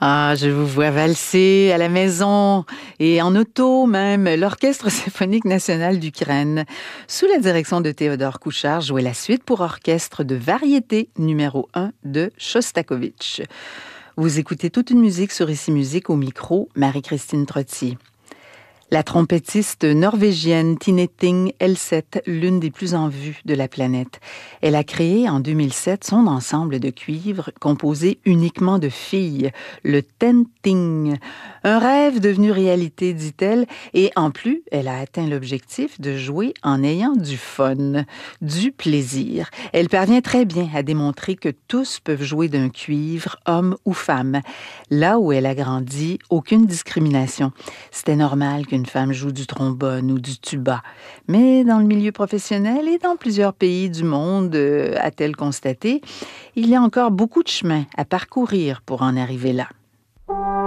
Ah, je vous vois valser à la maison et en auto même. L'Orchestre symphonique national d'Ukraine, sous la direction de Théodore Couchard, jouait la suite pour orchestre de variété numéro 1 de Shostakovich. Vous écoutez toute une musique sur Ici Musique au micro, Marie-Christine Trottier. La trompettiste norvégienne Tineting Elseth, l'une des plus en vue de la planète. Elle a créé en 2007 son ensemble de cuivre composé uniquement de filles, le Tenting. Un rêve devenu réalité, dit-elle, et en plus, elle a atteint l'objectif de jouer en ayant du fun, du plaisir. Elle parvient très bien à démontrer que tous peuvent jouer d'un cuivre, homme ou femme. Là où elle a grandi, aucune discrimination. C'était normal qu'une femme joue du trombone ou du tuba. Mais dans le milieu professionnel et dans plusieurs pays du monde, a-t-elle constaté, il y a encore beaucoup de chemin à parcourir pour en arriver là.